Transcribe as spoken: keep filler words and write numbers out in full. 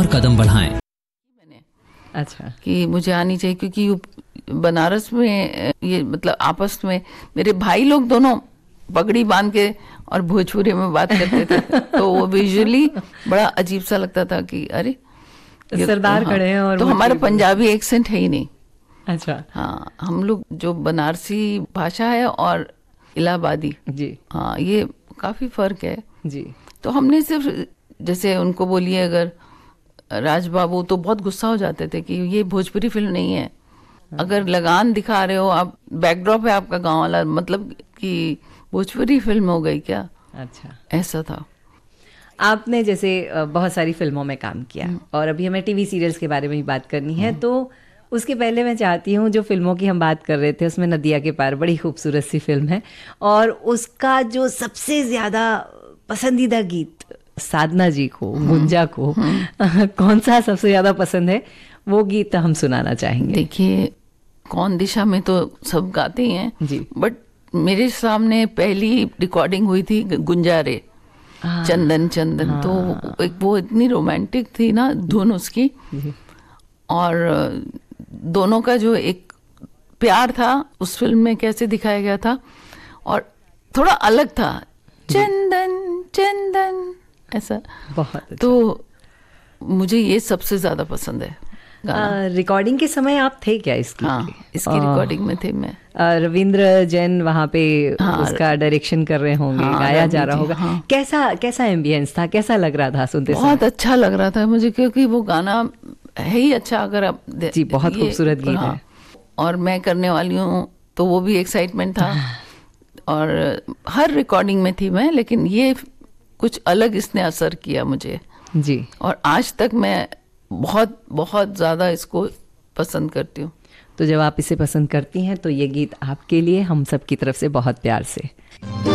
और कदम बढ़ाएं। मैंने अच्छा, कि मुझे आनी चाहिए, क्योंकि बनारस में ये मतलब आपस में मेरे भाई लोग दोनों पगड़ी बांध के और भोजपुरी में बात करते थे तो वो विजुअली बड़ा अजीब सा लगता था कि अरे सरदार खड़े हैं और तो हमारा पंजाबी एक्सेंट है ही नहीं। अच्छा, हाँ, हम लोग जो बनारसी भाषा है और इलाहाबादी जी हाँ ये काफी फर्क है जी। तो हमने सिर्फ जैसे उनको बोलिए अगर राज बाबू तो बहुत गुस्सा हो जाते थे कि ये भोजपुरी फिल्म नहीं है। अगर लगान दिखा रहे हो आप, बैकड्रॉप है आपका गांव वाला, मतलब कि भोजपुरी फिल्म हो गई क्या? अच्छा, ऐसा था। आपने जैसे बहुत सारी फिल्मों में काम किया और अभी हमें टीवी सीरियल्स के बारे में भी बात करनी है, तो उसके पहले मैं चाहती हूँ, जो फिल्मों की हम बात कर रहे थे उसमें नदिया के पार बड़ी खूबसूरत सी फिल्म है, और उसका जो सबसे ज़्यादा पसंदीदा गीत साधना जी को, गुंजा को, कौन सा सबसे ज़्यादा पसंद है, वो गीत हम सुनाना चाहेंगे। देखिए, कौन दिशा में तो सब गाते ही हैं जी, बट मेरे सामने पहली रिकॉर्डिंग हुई थी गुंजारे, चंदन चंदन। हाँ, तो एक वो इतनी रोमांटिक थी ना धुन उसकी, और दोनों का जो एक प्यार था उस फिल्म में कैसे दिखाया गया था, और थोड़ा अलग था, चंदन चंदन ऐसा। बहुत अच्छा। तो मुझे ये सबसे ज्यादा पसंद है। रिकॉर्डिंग के समय आप थे क्या इसकी? हाँ, इसकी रिकॉर्डिंग में थे मैं। रविंद्र जैन वहाँ पे हाँ, उसका डायरेक्शन कर रहे होंगे, हाँ, गाया जा रहा होगा। हाँ। कैसा कैसा एम्बियंस था, कैसा लग रहा था सुनते समय? बहुत अच्छा लग रहा था मुझे, क्योंकि वो गाना है ही अच्छा। अगर आप जी, बहुत खूबसूरत गीत है, और मैं करने वाली हूँ तो वो भी एक्साइटमेंट था। और हर रिकॉर्डिंग में थी मैं, लेकिन ये कुछ अलग इसने असर किया मुझे जी, और आज तक मैं बहुत बहुत ज़्यादा इसको पसंद करती हूँ। तो जब आप इसे पसंद करती हैं तो ये गीत आपके लिए हम सब की तरफ से बहुत प्यार से।